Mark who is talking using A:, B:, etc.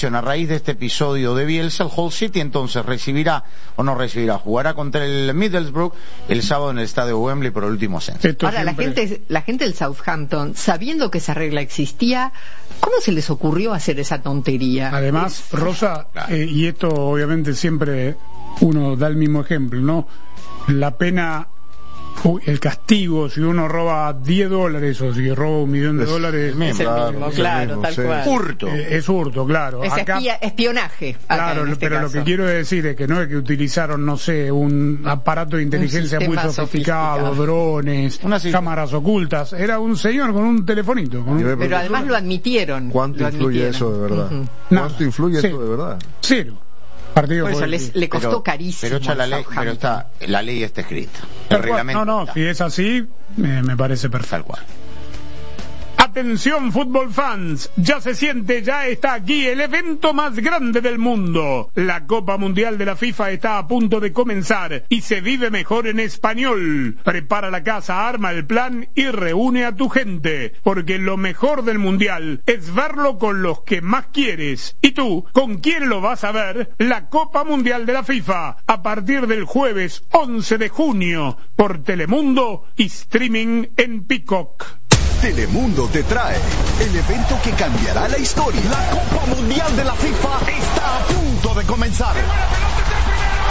A: A raíz de este episodio de Bielsa, el Hull City entonces jugará contra el Middlesbrough el sábado en el estadio Wembley por el último ascenso.
B: Ahora, la gente del Southampton, sabiendo que esa regla existía, ¿cómo se les ocurrió hacer esa tontería?
C: Además, Rosa, y esto obviamente siempre uno da el mismo ejemplo, ¿no? La pena, el castigo, si uno roba $10 o si roba $1 millón,
B: es el mismo, claro, tal cual.
A: Hurto.
C: Es hurto, claro.
B: Es espionaje.
C: Claro, pero caso. Lo que quiero decir es que no es que utilizaron, no sé, un aparato de inteligencia muy sofisticado, drones, cámaras ocultas. Era un señor con un telefonito.
B: Pero además lo admitieron.
D: ¿Cuánto influye eso de verdad? ¿Cuánto influye eso de verdad?
C: Cero.
B: Por eso le costó carísimo.
A: Pero la ley está escrita. El reglamento.
C: Si es así, me parece perfecto.
A: Tal cual.
C: Atención, fútbol fans, ya está aquí el evento más grande del mundo. La Copa Mundial de la FIFA está a punto de comenzar y se vive mejor en español. Prepara la casa, arma el plan y reúne a tu gente, porque lo mejor del Mundial es verlo con los que más quieres. ¿Y tú, con quién lo vas a ver? La Copa Mundial de la FIFA, a partir del jueves 11 de junio, por Telemundo y streaming en Peacock.
E: Telemundo te trae el evento que cambiará la historia. La Copa Mundial de la FIFA está a punto de comenzar.